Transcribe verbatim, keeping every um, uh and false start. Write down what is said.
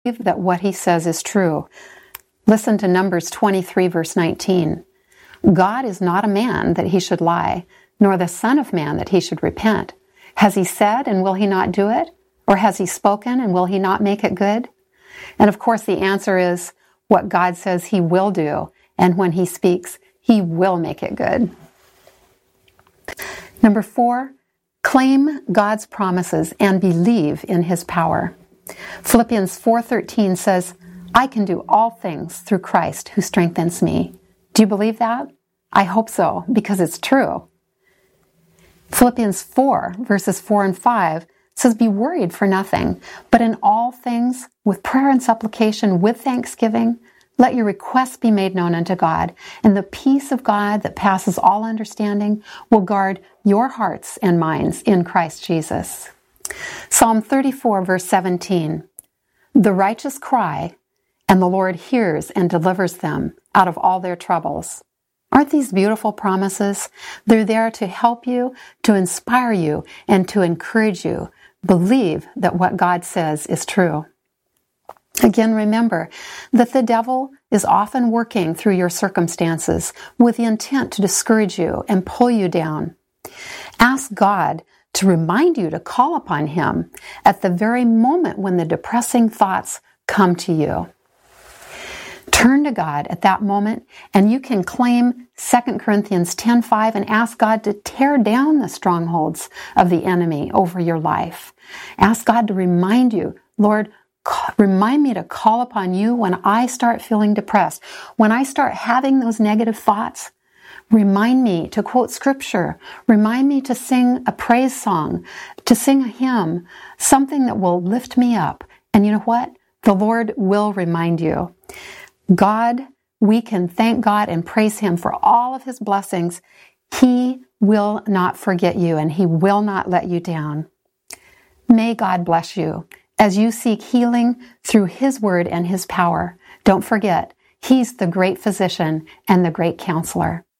that what he says is true. Listen to Numbers twenty-three, verse nineteen. God is not a man that he should lie, nor the son of man that he should repent. Has he said, and will he not do it? Or has he spoken, and will he not make it good? And of course the answer is what God says he will do, and when he speaks, he will make it good. Number four, claim God's promises and believe in his power. Philippians four thirteen says, I can do all things through Christ who strengthens me. Do you believe that? I hope so, because it's true. Philippians four, verses four and five says, be worried for nothing, but in all things, with prayer and supplication, with thanksgiving, let your requests be made known unto God, and the peace of God that passes all understanding will guard your hearts and minds in Christ Jesus. Psalm thirty-four, verse seventeen, the righteous cry, and the Lord hears and delivers them out of all their troubles. Aren't these beautiful promises? They're there to help you, to inspire you, and to encourage you. Believe that what God says is true. Again, remember that the devil is often working through your circumstances with the intent to discourage you and pull you down. Ask God to remind you to call upon him at the very moment when the depressing thoughts come to you. Turn to God at that moment, and you can claim Second Corinthians ten five and ask God to tear down the strongholds of the enemy over your life. Ask God to remind you, Lord, remind me to call upon you when I start feeling depressed, when I start having those negative thoughts. Remind me to quote scripture. Remind me to sing a praise song, to sing a hymn, something that will lift me up. And you know what? The Lord will remind you. God, we can thank God and praise him for all of his blessings. He will not forget you, and he will not let you down. May God bless you as you seek healing through his word and his power. Don't forget, he's the great physician and the great counselor.